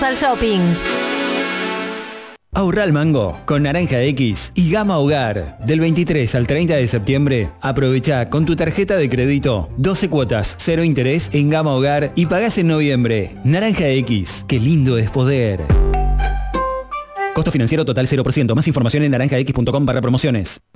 al shopping. Ahorra al mango con Naranja X y Gama Hogar. Del 23 al 30 de septiembre, aprovecha con tu tarjeta de crédito 12 cuotas, 0 interés en Gama Hogar y pagás en noviembre. Naranja X, qué lindo es poder. Costo financiero total 0%. Más información en naranjax.com/promociones.